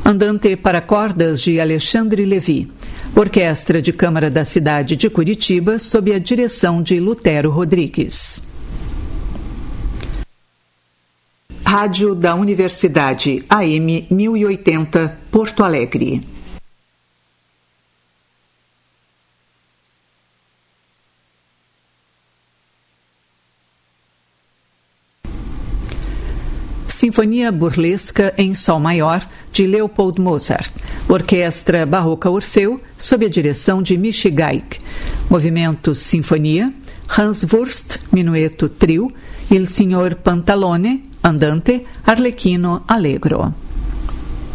Andante para cordas de Alexandre Levi. Orquestra de Câmara da cidade de Curitiba, sob a direção de Lutero Rodrigues. Rádio da Universidade, AM 1080, Porto Alegre. Sinfonia Burlesca em Sol Maior, de Leopold Mozart. Orquestra Barroca Orfeu, sob a direção de Michi Gaik. Movimentos Sinfonia, Hans Wurst, Minueto Trio, Il Signor Pantalone, Andante, Arlecchino Allegro.